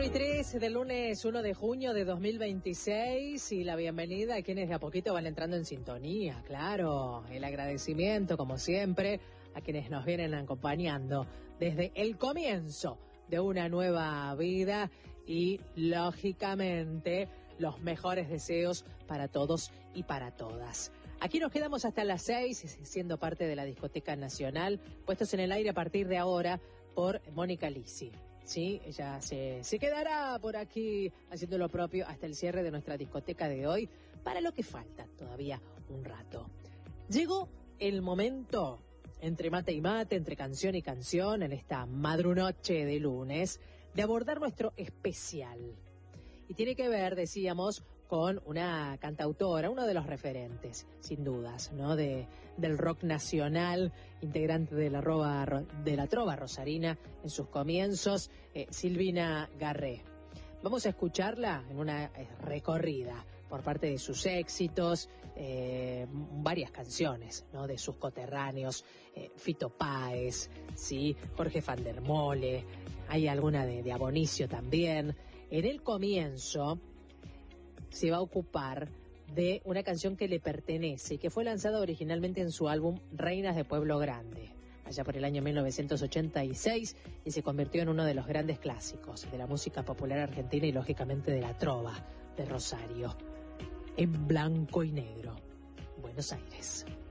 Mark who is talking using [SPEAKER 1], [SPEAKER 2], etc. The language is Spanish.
[SPEAKER 1] 4:03 del lunes 1 de junio de 2026 y la bienvenida a quienes de a poquito van entrando en sintonía, claro, el agradecimiento como siempre a quienes nos vienen acompañando desde el comienzo de una nueva vida y lógicamente los mejores deseos para todos y para todas. Aquí nos quedamos hasta las 6 siendo parte de la Discoteca Nacional, puestos en el aire a partir de ahora por Mónica Lisi. Sí, ella se quedará por aquí haciendo lo propio hasta el cierre de nuestra discoteca de hoy, para lo que falta todavía un rato. Llegó el momento, entre mate y mate, entre canción y canción, en esta madrunoche de lunes, de abordar nuestro especial. Y tiene que ver, decíamos, con una cantautora, uno de los referentes, sin dudas, ¿no? Del rock nacional, integrante de la trova rosarina en sus comienzos, Silvina Garré. Vamos a escucharla en una recorrida por parte de sus éxitos, varias canciones, ¿no? De sus coterráneos, Fito Páez, ¿sí? Jorge van der Mole, hay alguna de Abonicio también. En el comienzo se va a ocupar de una canción que le pertenece y que fue lanzada originalmente en su álbum Reinas de Pueblo Grande, allá por el año 1986, y se convirtió en uno de los grandes clásicos de la música popular argentina y lógicamente de la trova de Rosario. En blanco y negro, Buenos Aires.